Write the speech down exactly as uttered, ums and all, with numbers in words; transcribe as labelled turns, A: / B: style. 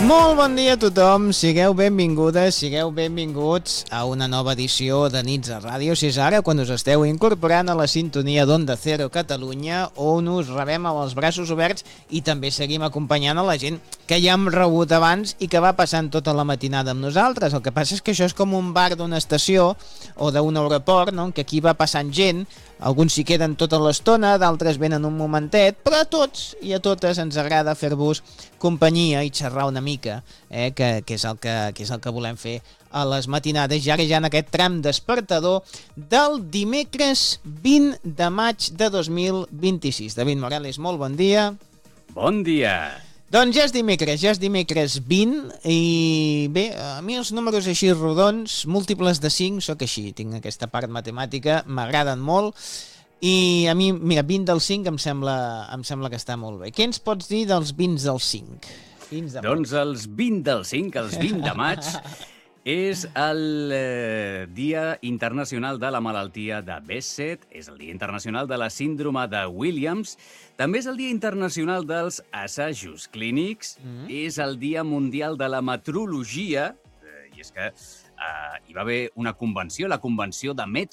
A: Molt bon dia a tothom, sigueu benvingudes, sigueu benvinguts a una nova edició de Nits a Ràdio. Si és ara quan us esteu incorporant a la sintonia d'Onda Cero Catalunya, on us rebem amb els braços oberts i també seguim acompanyant a la gent que ja hem rebut abans i que va passant tota la matinada amb nosaltres. El que passa és que això és com un bar d'una estació o d'un aeroport, no? Que aquí va passant gent, alguns s'hi queden tota l'estona, d'altres venen un momentet, però a tots i a totes ens agrada fer-vos companyia i xerrar una mica, eh, que, que, és el que, que és el que volem fer a les matinades, i ara ja en aquest tram despertador del dimecres vint de maig de dos mil vint-i-sis. David Morales, molt bon dia.
B: Bon dia.
A: Doncs ja és dimecres, ja és dimecres vint, i bé, a mi els números així rodons, múltiples de cinc, sóc així, tinc aquesta part matemàtica, m'agraden molt, i a mi, mira, vint del cinc em sembla, em sembla que està molt bé. Què ens pots dir dels vint del cinc? De
B: doncs els vint del cinc, els vint de maig, és el eh, Dia Internacional de la Malaltia de Behçet, és el Dia Internacional de la Síndrome de Williams, també és el Dia Internacional dels Assajos Clínics, mm. és el Dia Mundial de la Metrologia, eh, i és que eh, hi va haver una convenció, la Convenció de Met